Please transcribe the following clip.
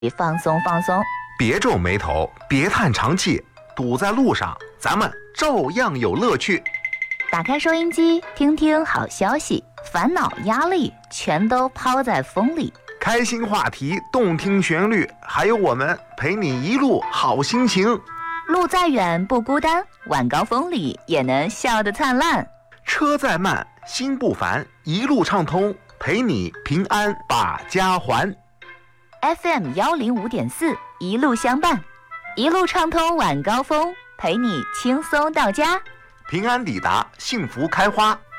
放松放松， 别皱眉头，别叹长气，堵在路上，咱们照样有乐趣。 打开收音机，听听好消息，烦恼压力全都抛在风里。 开心话题，动听旋律，还有我们陪你一路好心情。 路再远不孤单，晚高峰里也能笑得灿烂。 车再慢心不烦，一路畅通，陪你平安把家还。 FM 105.4，一路相伴，一路畅通晚高峰，陪你轻松到家， 平安抵达，幸福开花。